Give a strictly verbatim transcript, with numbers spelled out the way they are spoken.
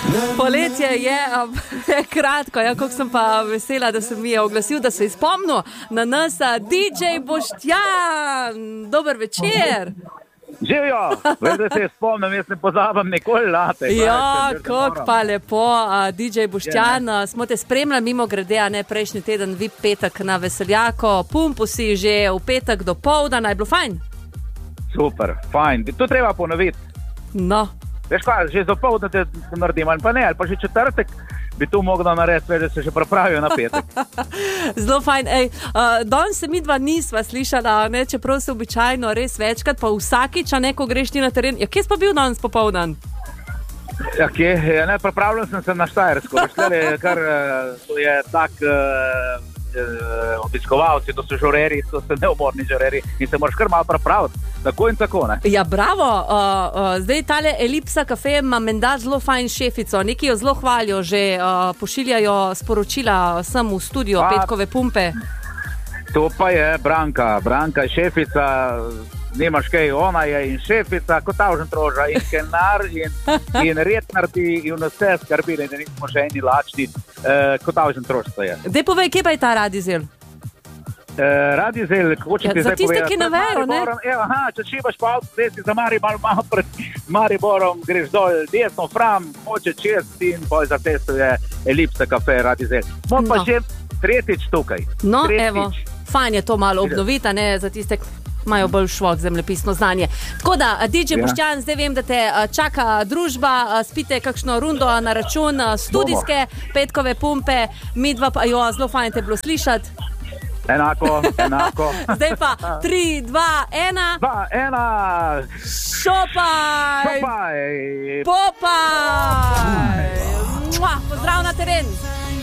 Poletje je, je kratko, ja, koliko sem pa vesela, da se mi je oglasil, da se je spomnil na nas D J Boštjan. Dober večer. Živijo, veš, da se je spomnim, jaz ne pozabam nikoli late. Ja, kako pa lepo, D J Boštjan, ja, smo te spremljali mimo grede, a ne prejšnji teden, vi petek na Veseljako, pumpu si že v petek do povdana, je bilo fajn? Super, fajn, to treba ponoviti. No. Veš kaj, že za povdne te naredim, ali pa ne, ali pa že četrtek bi tu mogla narediti, veš, da se že pravijo na petek. Zelo fajn, ej, uh, danes se mi dva nisva slišala, ne, čeprav se običajno res večkrat, pa vsakič, a ne, ko greš ti na teren, ja, kje si pa bil danes popoldan? Ja, kje, ja, ne, pripravljam sem se na Štajersko, veš, je kar, to je tak... Uh, obiskovalci, to so žureri, to so neumorni žureri in se moraš kar malo pripraviti, tako in tako, ne? Ja, bravo, uh, uh, zdaj tale Elipsa kafe ima menda zelo fajn šefico, neki jo zelo hvalijo, že uh, pošiljajo sporočila sem v studio pa, petkove pumpe. To pa je Branka, Branka je šefica, nimaš kaj, ona je in šefica, kot tavžen troža, in kenar, in, in retnarti, in vse skrbi, da nismo še eni lačni, eh, kot tavžen trožca je. Dej povej, kje pa je ta Radizel? Eh, Radizel, kako če ja, ti zdaj tiste, povedati? Ki ne vejo, ne? Evo, aha, če šibaš pa avto, zdaj si za Maribor, malo pred Mariborom, greš dol, desno, fram, hoče čez in pol za testo je Elipsa kafe, Radizel. Smo pa no. že tretjič tukaj. No, tretjič. Evo, fajn je to malo obnoviti, ne, za tiste, imajo bolj švok zemljepisno znanje. Tako da, D J ja. Boštjan, zdaj vem, da te čaka družba, spite kakšno rundo na račun studijske petkove pumpe, mi dva pa, jo, zelo fajn te bilo slišati. Enako, enako. Zdaj pa tri, dva, ena. dva, ena. Šopaj. Šopaj. Popaj. Mua, pozdrav na teren.